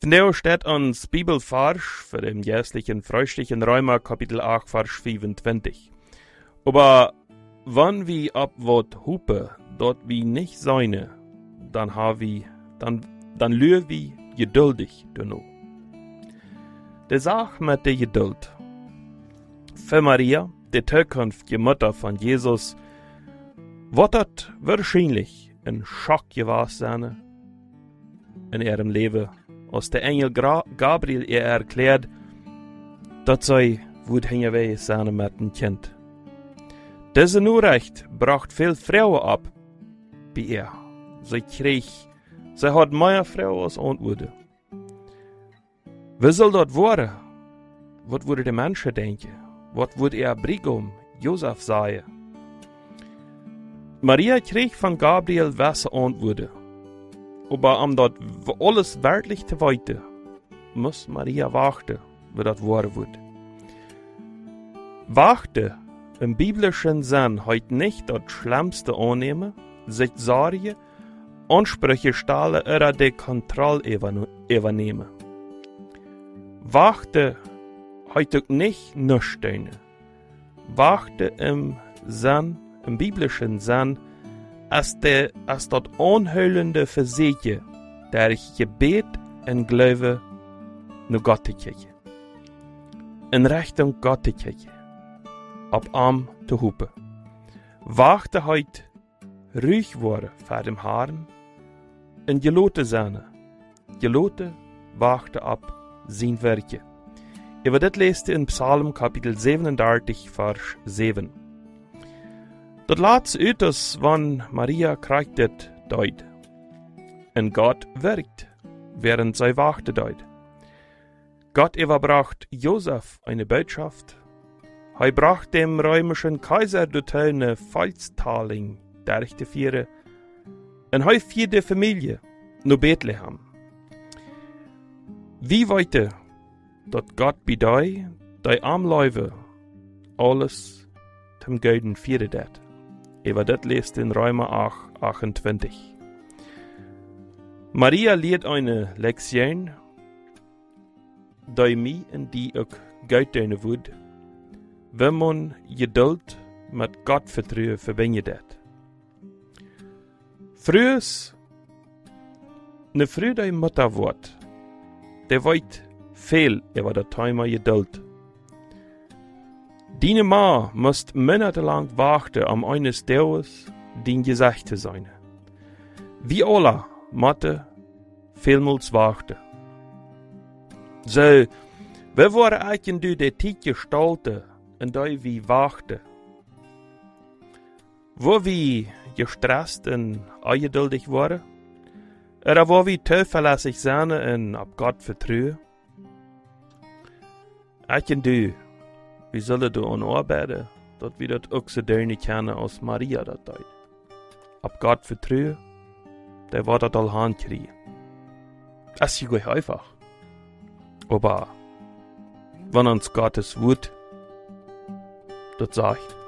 Vandaag steht ons Bibelvers für den jährlichen fröhlichen Römer Kapitel 8, Vers 25. Aber wenn wir ab wat hupe, dort wie nicht seine, dann lühr wir geduldig dano. De Sach mit der Geduld. Für Maria, die zukünftige Mutter von Jesus, wird das wahrscheinlich ein Schock gewesen sein in ihrem Leben, als der Engel Gabriel ihr erklärt, dass sie wird hingewehen sein mit dem Kind. Diese Nachricht bracht viel Frauen ab bei ihr. Sie hat mehr Frauen als Antworten. Wie soll das werden? Was würde die Menschen denken? Was würde ihr Brigum, Josef, sagen? Maria kriegt von Gabriel welche Antworten. Aber um das alles wirklich zu weiten, muss Maria warten, wie das wahr wird. Warten im biblischen Sinn heute nicht das Schlimmste annehmen, sich Sorge, Ansprüche stellen oder die Kontrolle übernehmen. Warten heute nicht nüchtern. Warten im biblischen Sinn, als das anhöhlende Versehen, der ich Gebet und Glaube nur Gott kirche. In Richtung Gott kirche. Ab Arm zu hupen. Warte heut ruhig worden vor dem Haaren und gelote seine. Gelote warte ab sein Werke. Über das lest in Psalm Kapitel 37, Vers 7. Dat laatste uiterst, wann Maria kriegt det deut. Und Gott wirkt, während sie wachte deut. Gott überbracht Josef eine Botschaft. Er bracht dem römischen Kaiser dorthin eine Volkstaling durchzuführen. Und er führt die Familie nach Bethlehem. Wie weiter, dat Gott bei die Armläufe, alles zum Guten führen dat. Über das lest in Römer 8, 28. Maria lehrt eine Lektion, die mich und die auch Gott wird, wenn man Geduld mit Gottvertrauen verbindet. Früher, eine frühe Mutter wird, der weiß viel über das Thema Geduld. Deine Ma musst monatelang warten, eines Tages dein Gesicht zu sein. Wie alle Mutter vielmals warten. So, wie waren eigentlich die Zeit gestaltet, in der wir warten? Wo wir gestresst und ungeduldig waren? Oder wo wir zuverlässig sind und auf Gott vertrauen? Eigentlich wie sollen du arbeiten, dass wir das auch so dörnig kennen als Maria das tut. Ab Gott vertrauen, der wird das all hinkriegen. Das ist ja einfach. Aber wenn uns Gottes Wort das sagt,